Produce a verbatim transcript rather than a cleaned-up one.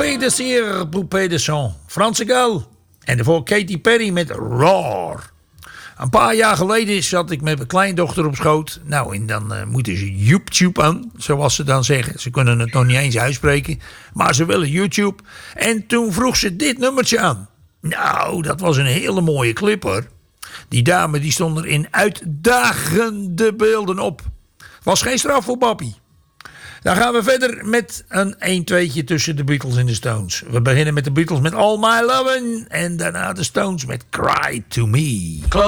Avec de Sire Poupée de Son. Franse Gal. En daarvoor Katy Perry met Roar. Een paar jaar geleden zat ik met mijn kleindochter op schoot. Nou, en dan uh, moeten ze YouTube aan, zoals ze dan zeggen. Ze kunnen het nog niet eens uitspreken, maar ze willen YouTube. En toen vroeg ze dit nummertje aan. Nou, dat was een hele mooie clip hoor. Die dame die stond er in uitdagende beelden op. Was geen straf voor Bappie. Dan gaan we verder met een een-tweetje tussen de Beatles en de Stones. We beginnen met de Beatles met All My Lovin' en daarna de Stones met Cry To Me.